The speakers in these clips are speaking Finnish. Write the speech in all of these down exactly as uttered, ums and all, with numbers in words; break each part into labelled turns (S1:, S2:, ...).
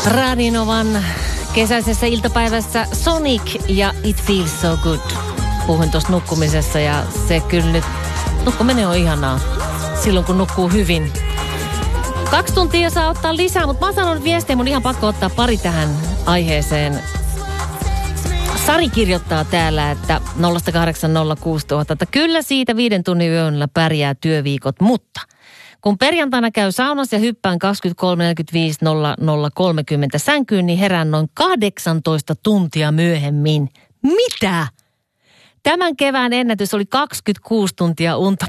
S1: Radinovan kesäisessä iltapäivässä Sonic ja It Feels So Good. Puhuin tuossa nukkumisessa ja se kyllä nyt, nukkuminen on ihanaa silloin kun nukkuu hyvin. Kaksi tuntia saa ottaa lisää, mutta mä oon sanonut viestiä, mun ihan pakko ottaa pari tähän aiheeseen. Sari kirjoittaa täällä, että nolla kahdeksan nolla kuusi nolla nolla nolla, että kyllä siitä viiden tunnin yöllä pärjää työviikot, mutta kun perjantaina käy saunassa ja hyppään kaksikymmentäkolme neljäkymmentäviisi nolla nolla kolmekymmentä sänkyyn, niin herään noin kahdeksantoista tuntia myöhemmin. Mitä? Tämän kevään ennätys oli kaksikymmentäkuusi tuntia unta.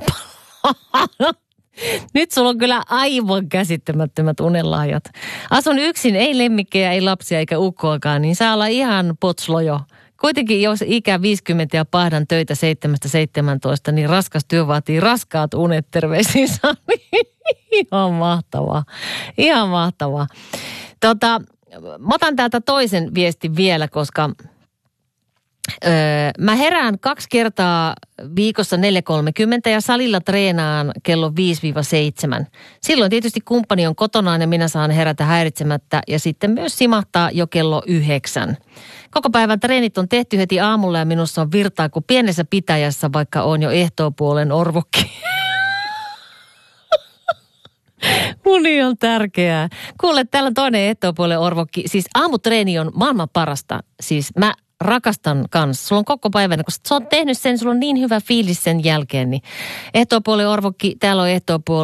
S1: Nyt sulla on kyllä aivan käsittämättömät unelahjat. Asun yksin, ei lemmikkejä, ei lapsia eikä ukkoakaan, niin saa olla ihan potslojo. Kuitenkin jos ikä viisikymmentä ja pahdan töitä seitsemästä seitsemäntoista, niin raskas työ vaatii raskaat unet, terveisiin Sami. Ihan mahtavaa. Ihan mahtavaa. Tota, mä otan täältä toisen viestin vielä, koska öö, mä herään kaksi kertaa viikossa neljä kolmekymmentä ja salilla treenaan kello viisi seitsemän. Silloin tietysti kumppani on kotonaan ja minä saan herätä häiritsemättä ja sitten myös simahtaa jo kello yhdeksän. Koko päivän treenit on tehty heti aamulla ja minussa on virtaa kuin pienessä pitäjässä, vaikka on jo ehtoopuolen orvokki. Uni on tärkeää. Kuule, täällä on toinen ehtoopuolen orvokki. Siis aamutreeni on maailman parasta. Siis mä rakastan kanssa. Sulla on koko päivänä, kun sä oot tehnyt sen, sulla on niin hyvä fiilis sen jälkeen. Niin ehtoopuolen orvokki, täällä on ehtoopuolen